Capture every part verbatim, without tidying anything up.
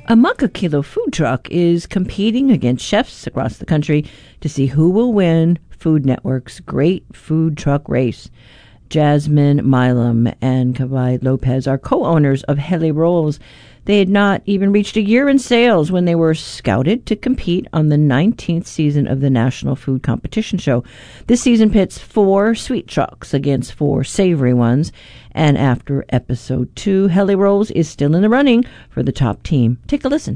A Makakilo food truck is competing against chefs across the country to see who will win Food Network's Great Food Truck Race. Jasmine Milam and Kavai Lopez are co-owners of Hele Rolls. They had not even reached a year in sales when they were scouted to compete on the nineteenth season of the National Food Competition Show. This season pits four sweet trucks against four savory ones. And after episode two, Hele Rolls is still in the running for the top team. Take a listen.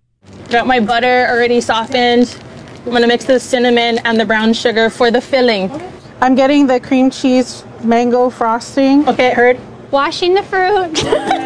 Got my butter already softened. I'm going to mix the cinnamon and the brown sugar for the filling. I'm getting the cream cheese mango frosting. Okay, heard. Washing the fruit.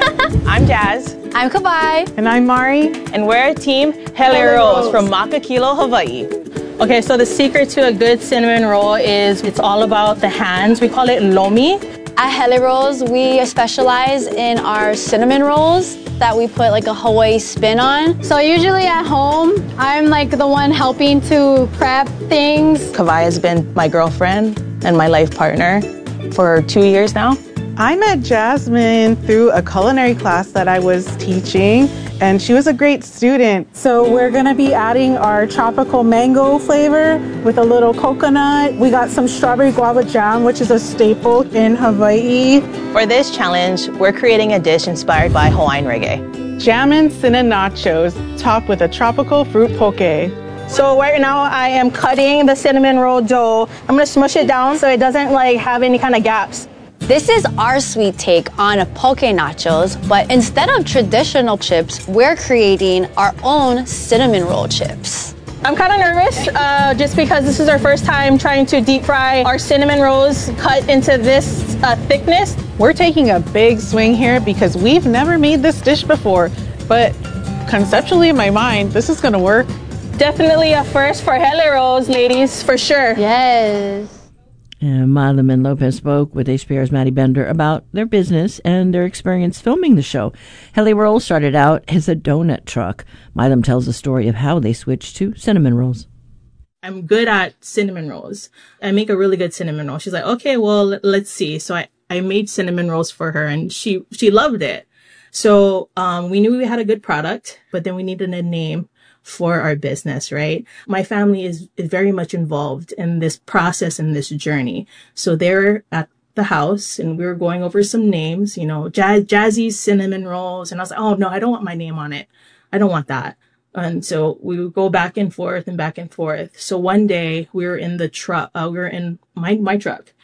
I'm Jazz. I'm Kabai. And I'm Mari. And we're a team Hele Rolls from Makakilo, Hawaii. Okay, so the secret to a good cinnamon roll is it's all about the hands. We call it lomi. At Hele Rolls, we specialize in our cinnamon rolls that we put like a Hawaii spin on. So usually at home, I'm like the one helping to prep things. Kavai has been my girlfriend and my life partner for two years now. I met Jasmine through a culinary class that I was teaching, and she was a great student. So we're gonna be adding our tropical mango flavor with a little coconut. We got some strawberry guava jam, which is a staple in Hawaii. For this challenge, we're creating a dish inspired by Hawaiian reggae. Jammin' Cinnamon Nachos, topped with a tropical fruit poke. So right now I am cutting the cinnamon roll dough. I'm gonna smush it down so it doesn't like have any kind of gaps. This is our sweet take on a poke nachos, but instead of traditional chips, we're creating our own cinnamon roll chips. I'm kind of nervous uh, just because this is our first time trying to deep fry our cinnamon rolls cut into this uh, thickness. We're taking a big swing here because we've never made this dish before, but conceptually in my mind, this is gonna work. Definitely a first for Hele Rolls, ladies, for sure. Yes. And Milam and Lopez spoke with H P R's Maddie Bender about their business and their experience filming the show. Hele Rolls started out as a donut truck. Milam tells the story of how they switched to cinnamon rolls. I'm good at cinnamon rolls. I make a really good cinnamon roll. She's like, okay, well, let's see. So I, I made cinnamon rolls for her, and she, she loved it. So um, we knew we had a good product, but then we needed a name for our business, right? My family is, is very much involved in this process and this journey. So they're at the house and we were going over some names, you know, Jazz, Jazzy's cinnamon rolls. And I was like, oh no, I don't want my name on it. I don't want that. And so we would go back and forth and back and forth. So one day we were in the truck, uh, we were in my, my truck